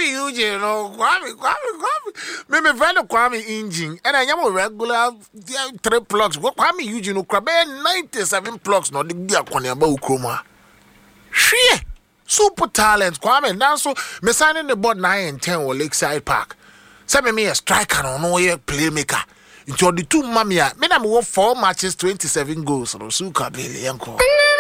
Kwame Eugene, no, Kwame. Me friend Kwame Engine, and I am a regular 3 plugs. Kwame Eugene, no, Krabe 97 plugs, no, the Dia Konyaba Ukroma. Shie, super talent, Kwame. Now, so, me signing the board 9 and 10 or Lakeside Park. Send me a striker, no, playmaker. Into the 2 mamia, me, I'm 4 matches, 27 goals, or Suka Billy, uncle.